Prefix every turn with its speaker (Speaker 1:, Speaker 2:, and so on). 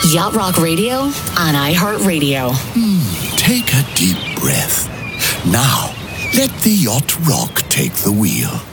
Speaker 1: Yacht Rock Radio on iHeartRadio.
Speaker 2: Take a deep breath. Now, let the yacht rock take the wheel.